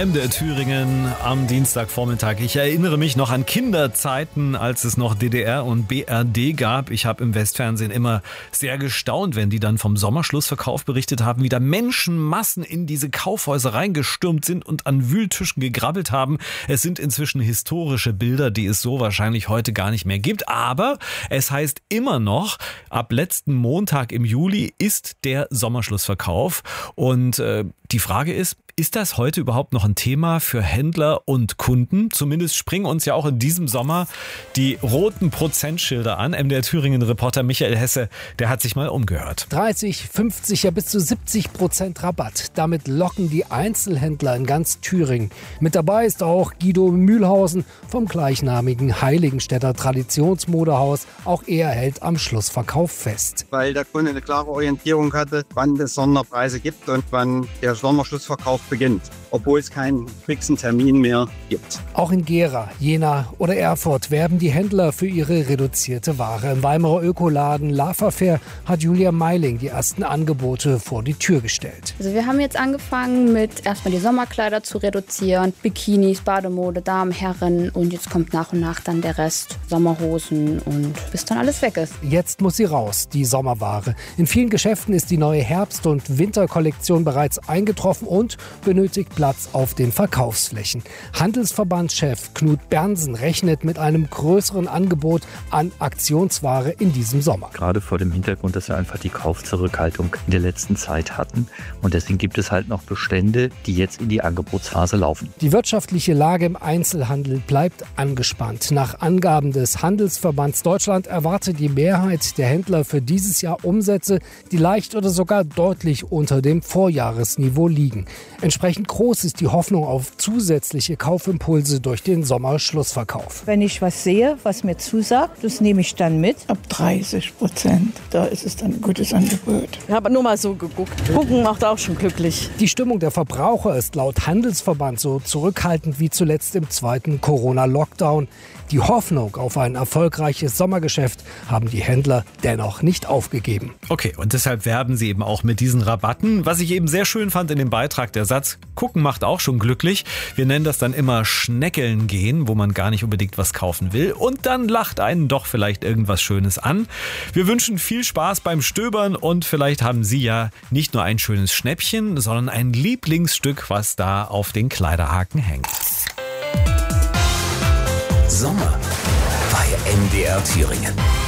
MDR Thüringen am Dienstagvormittag. Ich erinnere mich noch an Kinderzeiten, als es noch DDR und BRD gab. Ich habe im Westfernsehen immer sehr gestaunt, wenn die dann vom Sommerschlussverkauf berichtet haben, wie da Menschenmassen in diese Kaufhäuser reingestürmt sind und an Wühltischen gegrabbelt haben. Es sind inzwischen historische Bilder, die es so wahrscheinlich heute gar nicht mehr gibt. Aber es heißt immer noch, ab letzten Montag im Juli ist der Sommerschlussverkauf. Und die Frage ist das heute überhaupt noch ein Thema für Händler und Kunden? Zumindest springen uns ja auch in diesem Sommer die roten Prozentschilder an. MDR Thüringen-Reporter Michael Hesse, der hat sich mal umgehört. 30, 50, ja bis zu 70% Rabatt. Damit locken die Einzelhändler in ganz Thüringen. Mit dabei ist auch Guido Mühlhausen vom gleichnamigen Heiligenstädter Traditionsmodehaus. Auch er hält am Schlussverkauf fest. Weil der Kunde eine klare Orientierung hatte, wann es Sonderpreise gibt und wann der Sommerschlussverkauf beginnt, obwohl es keinen fixen Termin mehr gibt. Auch in Gera, Jena oder Erfurt werben die Händler für ihre reduzierte Ware. Im Weimarer Ökoladen Lava-Fair hat Julia Meiling die ersten Angebote vor die Tür gestellt. Also wir haben jetzt angefangen mit erstmal die Sommerkleider zu reduzieren, Bikinis, Bademode, Damen, Herren und jetzt kommt nach und nach dann der Rest, Sommerhosen und bis dann alles weg ist. Jetzt muss sie raus, die Sommerware. In vielen Geschäften ist die neue Herbst- und Winterkollektion bereits eingetroffen und benötigt Platz auf den Verkaufsflächen. Handelsverbandschef Knut Bernsen rechnet mit einem größeren Angebot an Aktionsware in diesem Sommer. Gerade vor dem Hintergrund, dass wir einfach die Kaufzurückhaltung in der letzten Zeit hatten. Und deswegen gibt es halt noch Bestände, die jetzt in die Angebotsphase laufen. Die wirtschaftliche Lage im Einzelhandel bleibt angespannt. Nach Angaben des Handelsverbands Deutschland erwartet die Mehrheit der Händler für dieses Jahr Umsätze, die leicht oder sogar deutlich unter dem Vorjahresniveau liegen. Entsprechend groß ist die Hoffnung auf zusätzliche Kaufimpulse durch den Sommerschlussverkauf. Wenn ich was sehe, was mir zusagt, das nehme ich dann mit. Ab 30%, da ist es dann ein gutes Angebot. Ich habe nur mal so geguckt. Gucken macht auch schon glücklich. Die Stimmung der Verbraucher ist laut Handelsverband so zurückhaltend wie zuletzt im zweiten Corona-Lockdown. Die Hoffnung auf ein erfolgreiches Sommergeschäft haben die Händler dennoch nicht aufgegeben. Okay, und deshalb werben sie eben auch mit diesen Rabatten. Was ich eben sehr schön fand in dem Beitrag, der Satz, gucken macht auch schon glücklich. Wir nennen das dann immer Schneckeln gehen, wo man gar nicht unbedingt was kaufen will. Und dann lacht einen doch vielleicht irgendwas Schönes an. Wir wünschen viel Spaß beim Stöbern und vielleicht haben Sie ja nicht nur ein schönes Schnäppchen, sondern ein Lieblingsstück, was da auf den Kleiderhaken hängt. Sommer bei MDR Thüringen.